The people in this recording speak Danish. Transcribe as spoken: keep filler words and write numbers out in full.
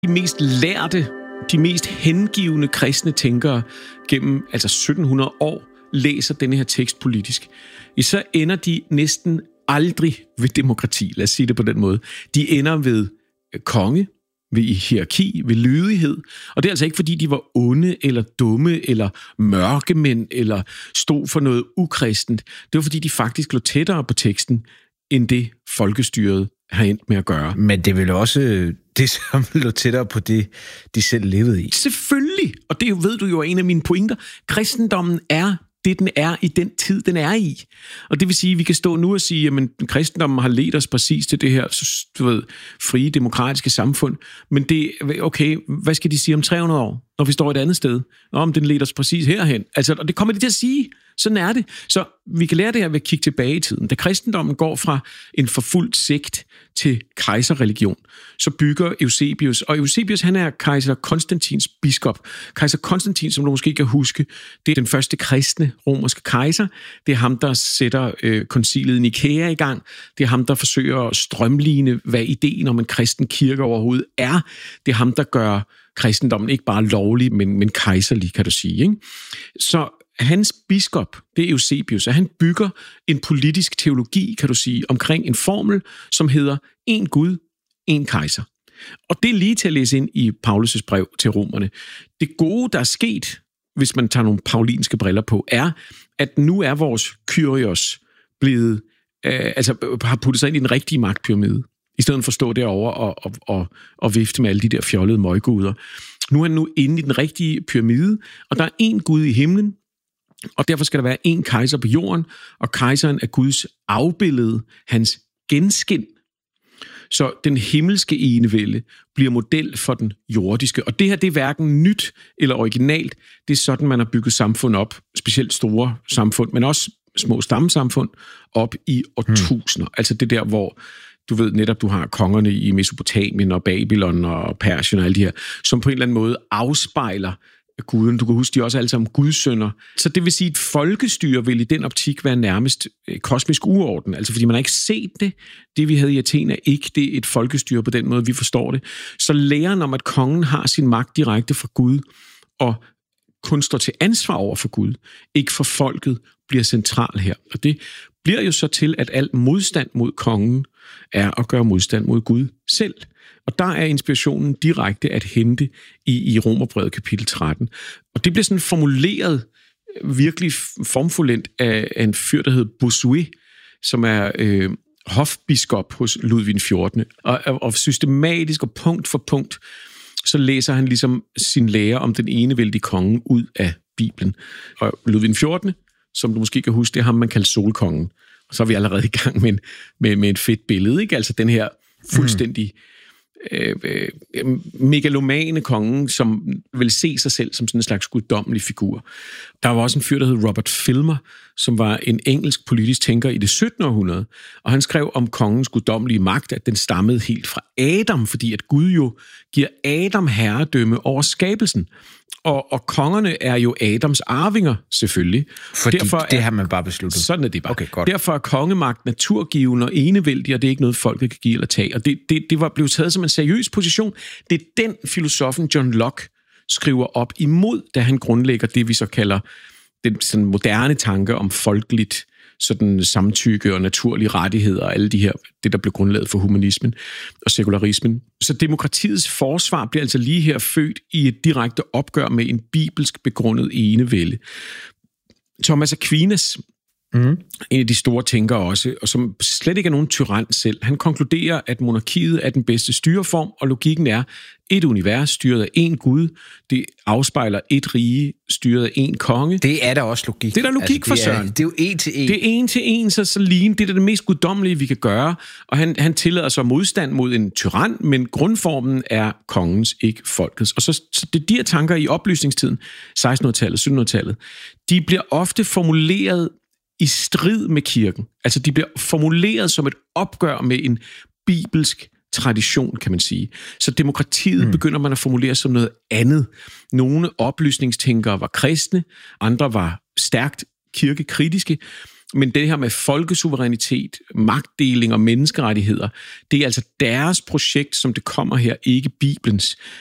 De mest lærte, de mest hengivne kristne tænkere gennem altså sytten hundrede år læser denne her tekst politisk, så ender de næsten aldrig ved demokrati, lad os sige det på den måde. De ender ved konge, ved hierarki, ved lydighed. Og det er altså ikke, fordi de var onde, eller dumme, eller mørkemænd, eller stod for noget ukristent. Det var, fordi de faktisk lå tættere på teksten, end det folkestyret har endt med at gøre. Men det er vel også det, som lå tættere på det, de selv levede i. Selvfølgelig! Og det ved du jo er en af mine pointer. Kristendommen er det, den er i den tid, den er i. Og det vil sige, at vi kan stå nu og sige, at kristendommen har ledt os præcis til det her du ved, frie, demokratiske samfund. Men det, okay, hvad skal de sige om tre hundrede år, når vi står et andet sted? Om den leder os præcis herhen. Altså, og det kommer de til at sige. Sådan er det. Så vi kan lære det her ved at kigge tilbage i tiden. Da kristendommen går fra en forfulgt sekt til kejserreligion, så bygger Eusebius, og Eusebius han er kejser Konstantins biskop. Kejser Konstantin, som du måske kan huske, det er den første kristne romerske kejser. Det er ham, der sætter øh, koncilet i Nikæa i gang. Det er ham, der forsøger at strømligne, hvad ideen om en kristen kirke overhovedet er. Det er ham, der gør kristendommen ikke bare lovlig, men, men kejserlig, kan du sige. Ikke? Så hans biskop, det er Eusebius, og han bygger en politisk teologi, kan du sige, omkring en formel, som hedder en Gud, en kejser. Og det er lige til at læse ind i Paulus' brev til romerne. Det gode, der er sket, hvis man tager nogle paulinske briller på, er, at nu er vores Kyrios blevet, øh, altså har puttet sig ind i den rigtige magtpyramide, i stedet for at stå derovre og, og, og, og vifte med alle de der fjollede møgguder. Nu er han nu inde i den rigtige pyramide, og der er en Gud i himlen, og derfor skal der være en kejser på jorden, og kejseren er Guds afbillede, hans genskin. Så den himmelske enevælde bliver model for den jordiske. Og det her, det er hverken nyt eller originalt. Det er sådan, man har bygget samfund op, specielt store samfund, men også små stammesamfund, op i årtusinder. Hmm. Altså det der, hvor du ved netop, du har kongerne i Mesopotamien og Babylon og Persien og alle de her, som på en eller anden måde afspejler guden. Du kan huske, de er også alle sammen gudsønner. Så det vil sige, at et folkestyre vil i den optik være nærmest kosmisk uorden. Altså fordi man har ikke set det. Det vi havde i Athen er ikke det et folkestyre på den måde, vi forstår det. Så læren om, at kongen har sin magt direkte fra Gud, og kun står til ansvar over for Gud, ikke for folket, bliver central her. Og det bliver jo så til, at al modstand mod kongen er at gøre modstand mod Gud selv. Og der er inspirationen direkte at hente i, i Romerbrevet kapitel tretten. Og det bliver sådan formuleret virkelig formfuldendt af, af en fyr, der hedder Bossuet, som er øh, hofbiskop hos Ludvig den fjortende. Og, og systematisk og punkt for punkt, så læser han ligesom sin lære om den enevældige konge ud af Bibelen. Og Ludvig den fjortende, som du måske kan huske, det er ham, man kalder solkongen. Og så er vi allerede i gang med, en, med, med et fedt billede, ikke? Altså den her fuldstændig øh, øh, megalomane konge, som vil se sig selv som sådan en slags guddommelig figur. Der var også en fyr, der hed Robert Filmer, som var en engelsk politisk tænker i det syttende århundrede, og han skrev om kongens guddommelige magt, at den stammede helt fra Adam, fordi at Gud jo giver Adam herredømme over skabelsen. Og, og kongerne er jo Adams arvinger, selvfølgelig. Fordi derfor er, det har man bare besluttet. Sådan er det bare. Okay, godt. Derfor er kongemagt naturgivende og enevældig, og det er ikke noget, folket kan give eller tage. Og det, det, det var blevet taget som en seriøs position. Det er den filosofen John Locke skriver op imod, da han grundlægger det, vi så kalder den sådan moderne tanke om folkeligt sådan samtykke og naturlige rettigheder og alle de her, det der blev grundlaget for humanismen og sekularismen. Så demokratiets forsvar bliver altså lige her født i et direkte opgør med en bibelsk begrundet enevælde. Thomas Aquinas, mm. en af de store tænkere også, og som slet ikke er nogen tyran selv, han konkluderer, at monarkiet er den bedste styreform, og logikken er et univers styret af én Gud, det afspejler et rige styret af én konge. Det er der også logik. Det er der logik altså, for Søren. Det er jo en til en. Det er en til en, så, så lige det er det mest guddommelige, vi kan gøre, og han, han tillader sig modstand mod en tyran, men grundformen er kongens, ikke folkets. Og så, så det de her tanker i oplysningstiden, sekstenhundredetallet, syttenhundredetallet, de bliver ofte formuleret i strid med kirken. Altså de bliver formuleret som et opgør med en bibelsk tradition, kan man sige. Så demokratiet mm. begynder man at formulere som noget andet. Nogle oplysningstænkere var kristne, andre var stærkt kirkekritiske, Men det her med folkesuverænitet, magtdeling og menneskerettigheder, det er altså deres projekt, som det kommer her, ikke Bibelens.